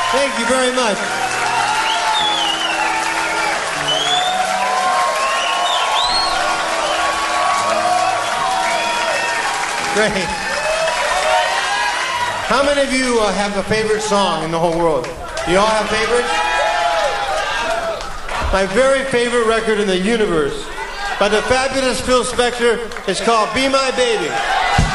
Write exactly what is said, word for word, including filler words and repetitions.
Thank you very much. Great. How many of you uh, have a favorite song in the whole world? Do you all have favorites? My very favorite record in the universe by the fabulous Phil Spector is called Be My Baby.